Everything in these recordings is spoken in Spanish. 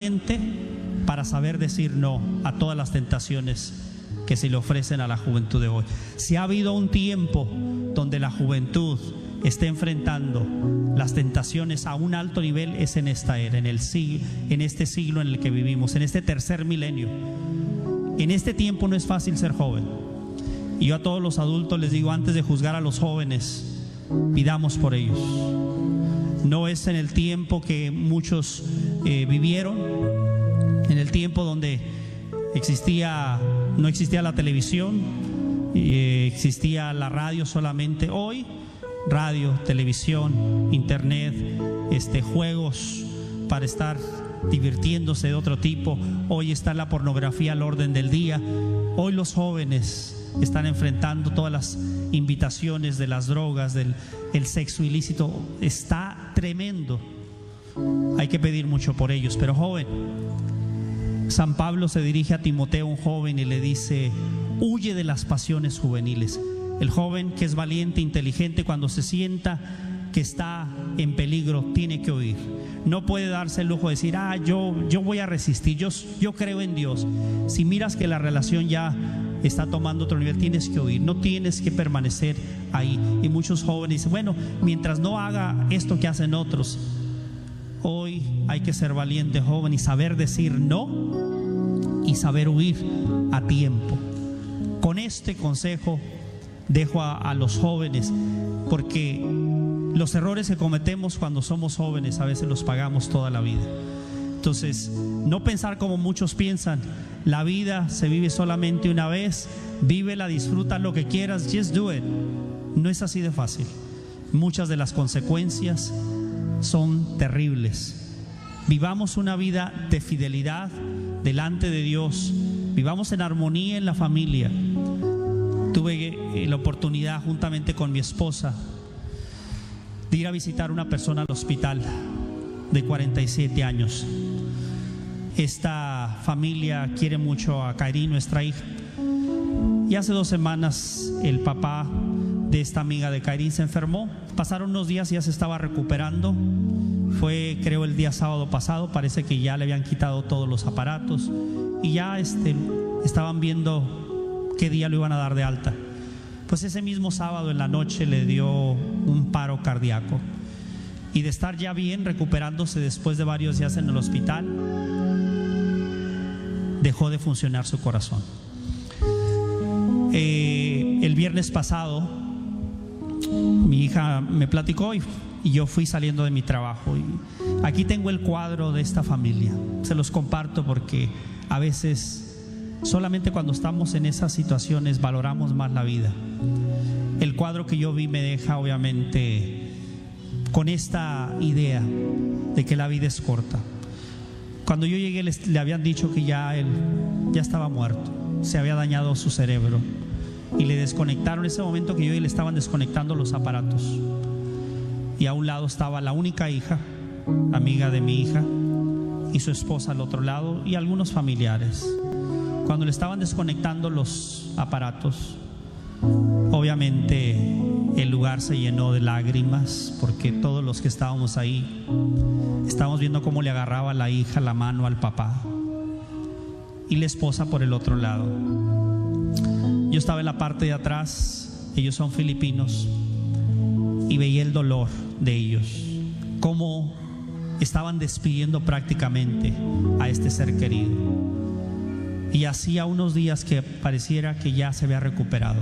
valiente para saber decir no a todas las tentaciones que se le ofrecen a la juventud de hoy. Si ha habido un tiempo donde la juventud está enfrentando las tentaciones a un alto nivel, es en esta era, en este siglo en el que vivimos, en este tercer milenio. En este tiempo no es fácil ser joven. Y yo a todos los adultos les digo, antes de juzgar a los jóvenes, pidamos por ellos. No es en el tiempo que muchos vivieron, en el tiempo donde no existía la televisión, existía la radio solamente. Hoy, radio, televisión, internet, juegos para estar divirtiéndose de otro tipo. Hoy está la pornografía al orden del día. Hoy los jóvenes están enfrentando todas las invitaciones de las drogas, del sexo ilícito. Está tremendo. Hay que pedir mucho por ellos. Pero joven, San Pablo se dirige a Timoteo, un joven, y le dice: huye de las pasiones juveniles. El joven que es valiente, inteligente, cuando se sienta que está en peligro, tiene que huir. No puede darse el lujo de decir: yo voy a resistir, yo creo en Dios. Si miras que la relación ya está tomando otro nivel, tienes que huir, no tienes que permanecer ahí. Y muchos jóvenes dicen: bueno, mientras no haga esto que hacen otros. Hoy hay que ser valiente, joven, y saber decir no y saber huir a tiempo. Con este consejo dejo a los jóvenes, porque los errores que cometemos cuando somos jóvenes a veces los pagamos toda la vida. Entonces, no pensar como muchos piensan: la vida se vive solamente una vez, vívela, disfruta lo que quieras, just do it. No es así de fácil. Muchas de las consecuencias son terribles. Vivamos una vida de fidelidad delante de Dios, vivamos en armonía en la familia. Tuve la oportunidad, juntamente con mi esposa, de ir a visitar a una persona al hospital de 47 años. Esta familia quiere mucho a Kairi, nuestra hija, y hace 2 semanas el papá de esta amiga de Kairi se enfermó. Pasaron unos días y ya se estaba recuperando. Fue, creo, el día sábado pasado. Parece que ya le habían quitado todos los aparatos y ya estaban viendo qué día lo iban a dar de alta. Pues ese mismo sábado en la noche le dio un paro cardíaco, y de estar ya bien, recuperándose después de varios días en el hospital, dejó de funcionar su corazón. El viernes pasado mi hija me platicó y yo fui saliendo de mi trabajo, y aquí tengo el cuadro de esta familia. Se los comparto porque a veces solamente cuando estamos en esas situaciones valoramos más la vida. El cuadro que yo vi me deja obviamente con esta idea de que la vida es corta. Cuando yo llegué le habían dicho que ya estaba muerto, se había dañado su cerebro, y le desconectaron. En ese momento que yo le estaban desconectando los aparatos, y a un lado estaba la única hija, amiga de mi hija, y su esposa al otro lado, y algunos familiares. Cuando le estaban desconectando los aparatos, obviamente el lugar se llenó de lágrimas, porque todos los que estábamos ahí estábamos viendo cómo le agarraba la hija la mano al papá, y la esposa por el otro lado. Yo estaba en la parte de atrás, ellos son filipinos, y veía el dolor de ellos, cómo estaban despidiendo prácticamente a este ser querido. Y hacía unos días que pareciera que ya se había recuperado.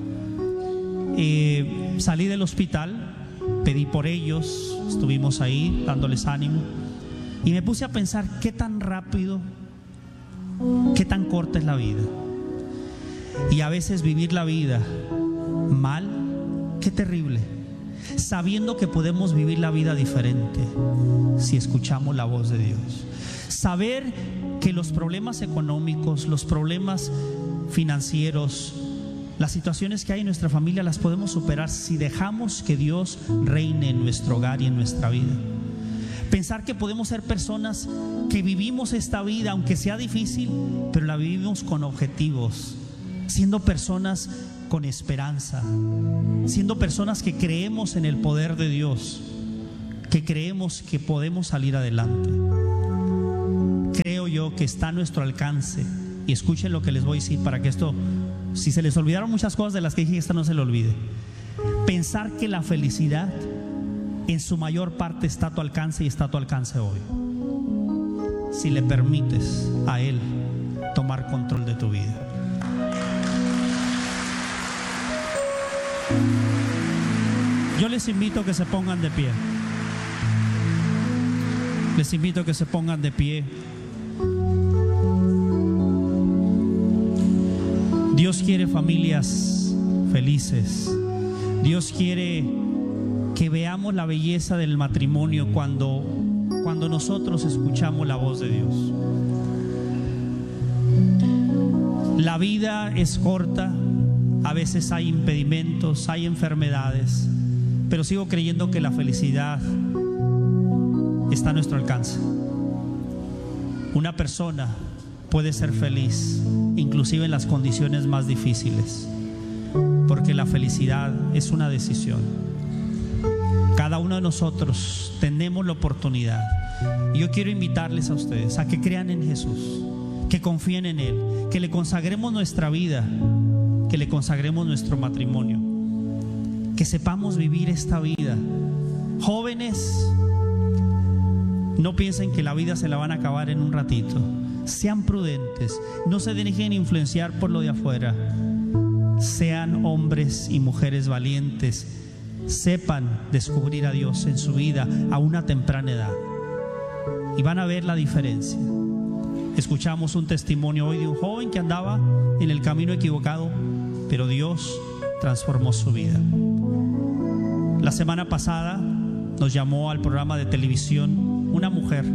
Salí del hospital, pedí por ellos, estuvimos ahí dándoles ánimo, y me puse a pensar qué tan rápido, qué tan corta es la vida. Y a veces vivir la vida mal, qué terrible, sabiendo que podemos vivir la vida diferente si escuchamos la voz de Dios. Saber que los problemas económicos, los problemas financieros, las situaciones que hay en nuestra familia las podemos superar si dejamos que Dios reine en nuestro hogar y en nuestra vida. Pensar que podemos ser personas que vivimos esta vida, aunque sea difícil, pero la vivimos con objetivos, siendo personas con esperanza, siendo personas que creemos en el poder de Dios, que creemos que podemos salir adelante. yo que está a nuestro alcance. Y escuchen lo que les voy a decir para que esto, si se les olvidaron muchas cosas de las que dije, esta no se le olvide. Pensar que la felicidad en su mayor parte está a tu alcance y está a tu alcance hoy, si le permites a Él tomar control de tu vida. Yo les invito a que se pongan de pie. Les invito a que se pongan de pie. Dios quiere familias felices. Dios quiere que veamos la belleza del matrimonio cuando nosotros escuchamos la voz de Dios. La vida es corta, a veces hay impedimentos, hay enfermedades, pero sigo creyendo que la felicidad está a nuestro alcance. Una persona puede ser feliz, inclusive en las condiciones más difíciles, porque la felicidad es una decisión. Cada uno de nosotros tenemos la oportunidad. Y yo quiero invitarles a ustedes a que crean en Jesús, que confíen en Él, que le consagremos nuestra vida, que le consagremos nuestro matrimonio, que sepamos vivir esta vida. Jóvenes, no piensen que la vida se la van a acabar en un ratito. Sean prudentes, no se dejen influenciar por lo de afuera. Sean hombres y mujeres valientes. Sepan descubrir a Dios en su vida a una temprana edad y van a ver la diferencia. Escuchamos un testimonio hoy de un joven que andaba en el camino equivocado, pero Dios transformó su vida. La semana pasada nos llamó al programa de televisión una mujer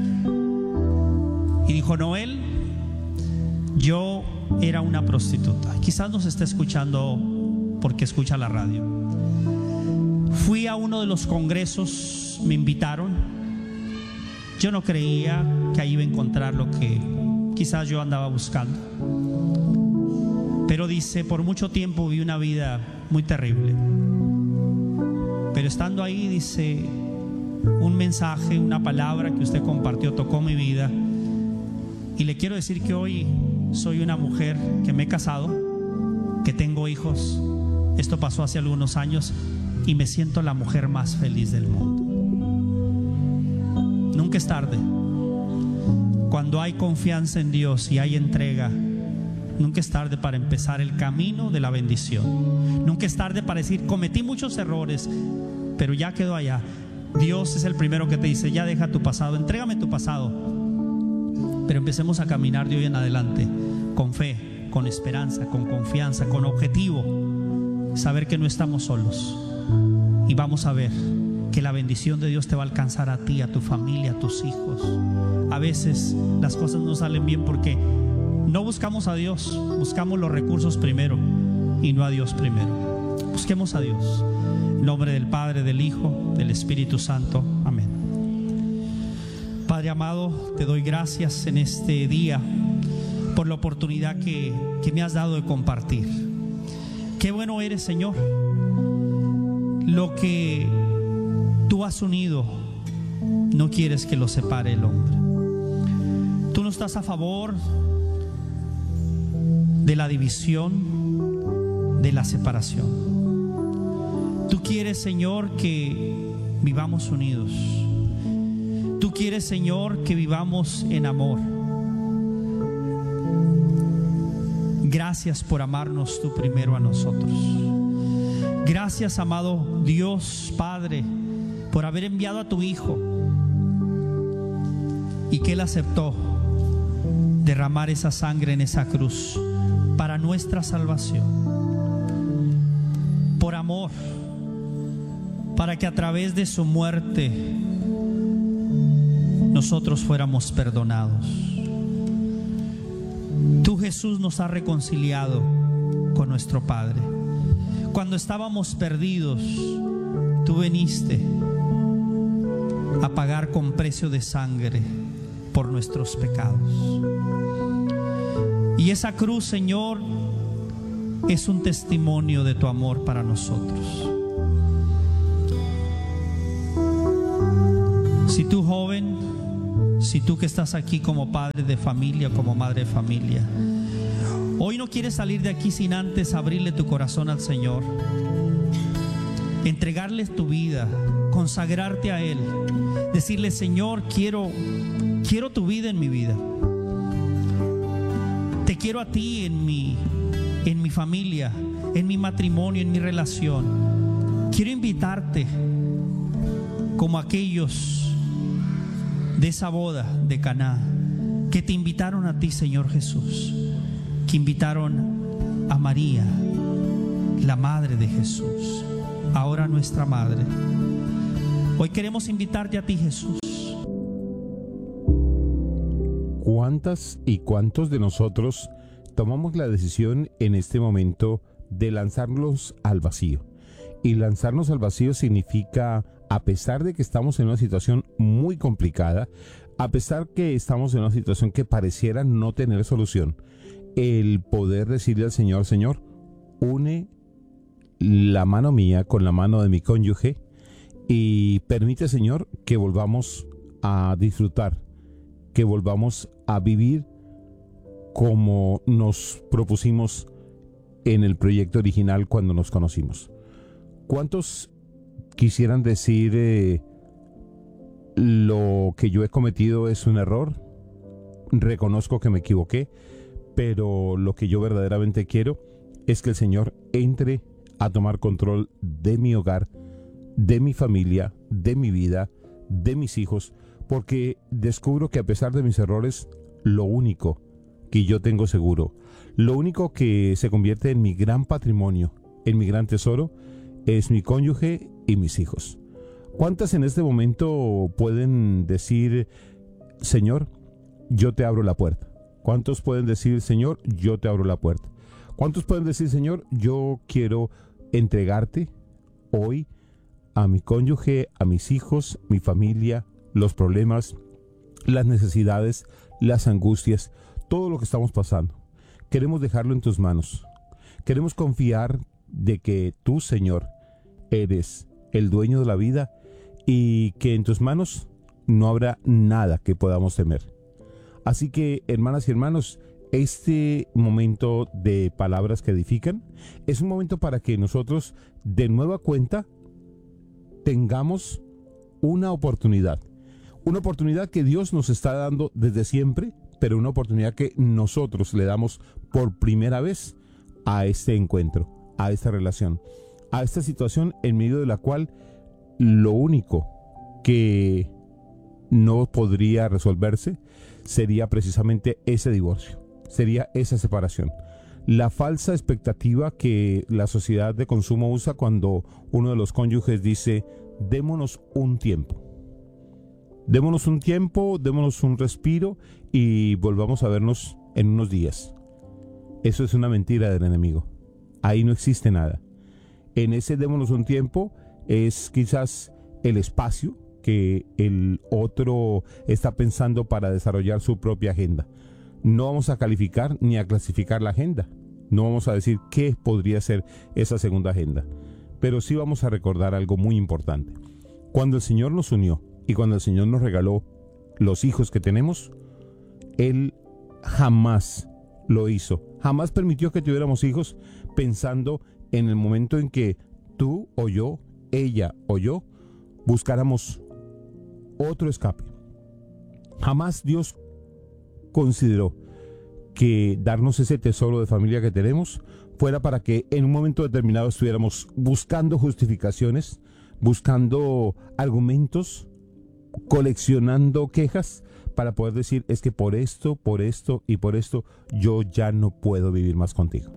y dijo: Noel, yo era una prostituta. Quizás nos esté escuchando porque escucha la radio. Fui a uno de los congresos, me invitaron. Yo no creía que ahí iba a encontrar lo que quizás yo andaba buscando. Pero dice, por mucho tiempo viví una vida muy terrible. Pero estando ahí, dice, un mensaje, una palabra que usted compartió tocó mi vida. Y le quiero decir que hoy soy una mujer que me he casado, que tengo hijos. Esto pasó hace algunos años. Y me siento la mujer más feliz del mundo. Nunca es tarde. Cuando hay confianza en Dios y hay entrega, nunca es tarde para empezar el camino de la bendición. Nunca es tarde para decir: cometí muchos errores, pero ya quedó allá. Dios es el primero que te dice: ya deja tu pasado, entrégame tu pasado. Pero empecemos a caminar de hoy en adelante con fe, con esperanza, con confianza, con objetivo. Saber que no estamos solos. Y vamos a ver que la bendición de Dios te va a alcanzar a ti, a tu familia, a tus hijos. A veces las cosas no salen bien porque no buscamos a Dios, buscamos los recursos primero y no a Dios primero. Busquemos a Dios. En nombre del Padre, del Hijo, del Espíritu Santo. Amén. Padre amado, te doy gracias en este día por la oportunidad que me has dado de compartir. Qué bueno eres, Señor. Lo que tú has unido, no quieres que lo separe el hombre. Tú no estás a favor de la división, de la separación. Tú quieres, Señor, que vivamos unidos. Tú quieres, Señor, que vivamos en amor. Gracias por amarnos tú primero a nosotros. Gracias, amado Dios Padre, por haber enviado a tu Hijo y que Él aceptó derramar esa sangre en esa cruz para nuestra salvación. Por amor, para que a través de su muerte nosotros fuéramos perdonados. Tú, Jesús, nos has reconciliado con nuestro Padre. Cuando estábamos perdidos, tú viniste a pagar con precio de sangre por nuestros pecados. Y esa cruz, Señor, es un testimonio de tu amor para nosotros. Si tú, joven, Si tú que estás aquí como padre de familia, como madre de familia, hoy no quieres salir de aquí sin antes abrirle tu corazón al Señor, entregarle tu vida, consagrarte a Él, decirle: Señor, quiero tu vida en mi vida, te quiero a ti en mi familia, en mi matrimonio, en mi relación. Quiero invitarte como aquellos de esa boda de Caná, que te invitaron a ti, Señor Jesús, que invitaron a María, la madre de Jesús, ahora nuestra madre. Hoy queremos invitarte a ti, Jesús. ¿Cuántas y cuántos de nosotros tomamos la decisión en este momento de lanzarnos al vacío? Y lanzarnos al vacío significa, a pesar de que estamos en una situación muy complicada, a pesar que estamos en una situación que pareciera no tener solución, el poder decirle al Señor: Señor, une la mano mía con la mano de mi cónyuge y permite, Señor, que volvamos a disfrutar, que volvamos a vivir como nos propusimos en el proyecto original cuando nos conocimos. ¿Cuántos quisieran decir lo que yo he cometido es un error? Reconozco que me equivoqué, pero lo que yo verdaderamente quiero es que el Señor entre a tomar control de mi hogar, de mi familia, de mi vida, de mis hijos, porque descubro que a pesar de mis errores, lo único que yo tengo seguro, lo único que se convierte en mi gran patrimonio, en mi gran tesoro, es mi cónyuge y mis hijos. ¿Cuántas en este momento pueden decir: Señor, yo te abro la puerta? ¿Cuántos pueden decir: Señor, yo te abro la puerta? ¿Cuántos pueden decir: Señor, yo quiero entregarte hoy a mi cónyuge, a mis hijos, mi familia, los problemas, las necesidades, las angustias, todo lo que estamos pasando? Queremos dejarlo en tus manos. Queremos confiar de que tú, Señor, eres el dueño de la vida y que en tus manos no habrá nada que podamos temer. Así que, hermanas y hermanos, este momento de palabras que edifican es un momento para que nosotros de nueva cuenta tengamos una oportunidad que Dios nos está dando desde siempre, pero una oportunidad que nosotros le damos por primera vez a este encuentro, a esta relación, a esta situación en medio de la cual lo único que no podría resolverse sería precisamente ese divorcio, sería esa separación. La falsa expectativa que la sociedad de consumo usa cuando uno de los cónyuges dice: démonos un tiempo, démonos un respiro y volvamos a vernos en unos días. Eso es una mentira del enemigo. Ahí no existe nada. En ese démonos un tiempo es quizás el espacio que el otro está pensando para desarrollar su propia agenda. No vamos a calificar ni a clasificar la agenda. No vamos a decir qué podría ser esa segunda agenda. Pero sí vamos a recordar algo muy importante. Cuando el Señor nos unió y cuando el Señor nos regaló los hijos que tenemos, Él jamás lo hizo. Jamás permitió que tuviéramos hijos pensando en el momento en que tú o yo, ella o yo, buscáramos otro escape. Jamás Dios consideró que darnos ese tesoro de familia que tenemos fuera para que en un momento determinado estuviéramos buscando justificaciones, buscando argumentos, coleccionando quejas para poder decir: es que por esto y por esto yo ya no puedo vivir más contigo.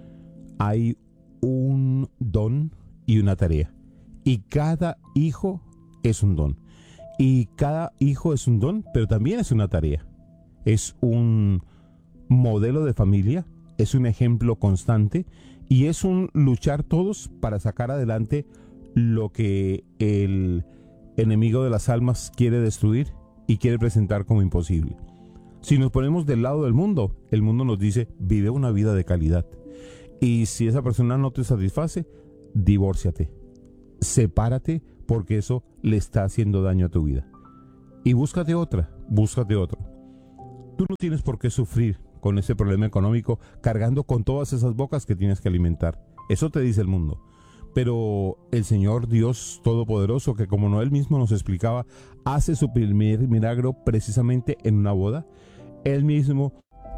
Hay un don y una tarea, y cada hijo es un don, y cada hijo es un don, pero también es una tarea. Es un modelo de familia, es un ejemplo constante y es un luchar todos para sacar adelante lo que el enemigo de las almas quiere destruir y quiere presentar como imposible. Si nos ponemos del lado del mundo, el mundo nos dice: vive una vida de calidad. Y si esa persona no te satisface, divórciate, sepárate, porque eso le está haciendo daño a tu vida. Y búscate otra, búscate otro. Tú no tienes por qué sufrir con ese problema económico cargando con todas esas bocas que tienes que alimentar. Eso te dice el mundo. Pero el Señor Dios Todopoderoso, que como Noel mismo nos explicaba, hace su primer milagro precisamente en una boda. Él mismo.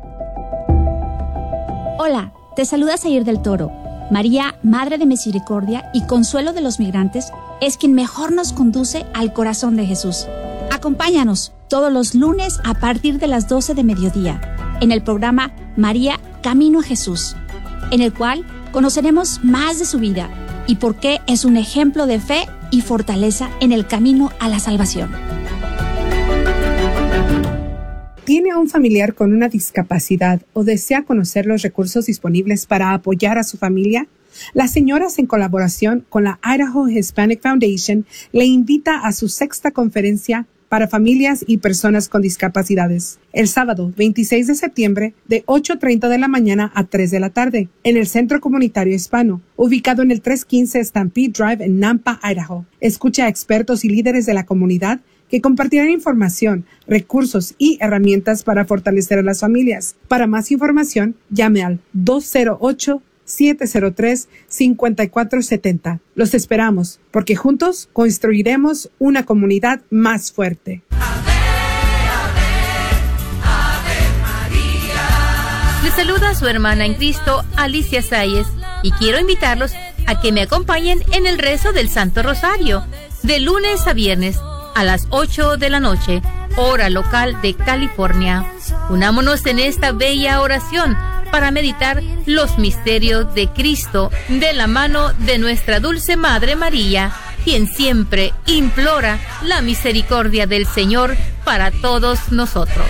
Hola, te saluda Zair del Toro. María, Madre de Misericordia y Consuelo de los Migrantes, es quien mejor nos conduce al corazón de Jesús. Acompáñanos todos los lunes a partir de las 12 de mediodía en el programa María, Camino a Jesús, en el cual conoceremos más de su vida y por qué es un ejemplo de fe y fortaleza en el camino a la salvación. ¿Tiene a un familiar con una discapacidad o desea conocer los recursos disponibles para apoyar a su familia? Las señoras, en colaboración con la Idaho Hispanic Foundation, le invita a su 6ª conferencia para familias y personas con discapacidades, el sábado 26 de septiembre de 8:30 de la mañana a 3 de la tarde, en el Centro Comunitario Hispano, ubicado en el 315 Stampede Drive en Nampa, Idaho. Escucha a expertos y líderes de la comunidad que compartirán información, recursos y herramientas para fortalecer a las familias. Para más información, llame al 208-703-5470. Los esperamos, porque juntos construiremos una comunidad más fuerte. Les saluda su hermana en Cristo, Alicia Sáez, y quiero invitarlos a que me acompañen en el rezo del Santo Rosario, de lunes a viernes, a las 8 de la noche, hora local de California. Unámonos en esta bella oración para meditar los misterios de Cristo de la mano de nuestra dulce Madre María, quien siempre implora la misericordia del Señor para todos nosotros.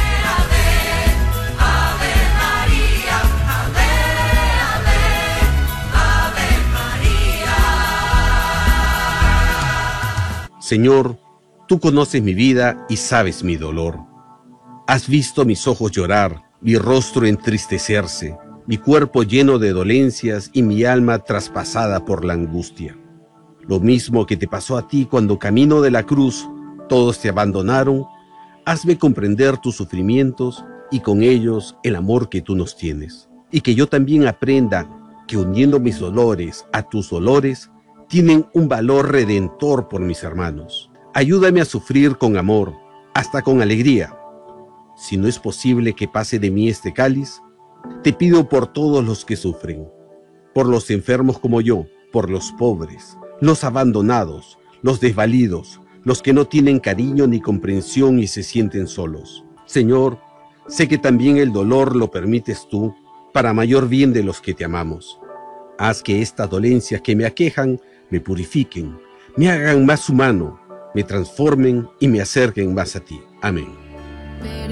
Señor, tú conoces mi vida y sabes mi dolor. Has visto mis ojos llorar, mi rostro entristecerse, mi cuerpo lleno de dolencias y mi alma traspasada por la angustia. Lo mismo que te pasó a ti cuando camino de la cruz, todos te abandonaron. Hazme comprender tus sufrimientos y con ellos el amor que tú nos tienes. Y que yo también aprenda que uniendo mis dolores a tus dolores, tienen un valor redentor por mis hermanos. Ayúdame a sufrir con amor, hasta con alegría. Si no es posible que pase de mí este cáliz, te pido por todos los que sufren, por los enfermos como yo, por los pobres, los abandonados, los desvalidos, los que no tienen cariño ni comprensión y se sienten solos. Señor, sé que también el dolor lo permites tú, para mayor bien de los que te amamos. Haz que estas dolencias que me aquejan me purifiquen, me hagan más humano, me transformen y me acerquen más a ti. Amén.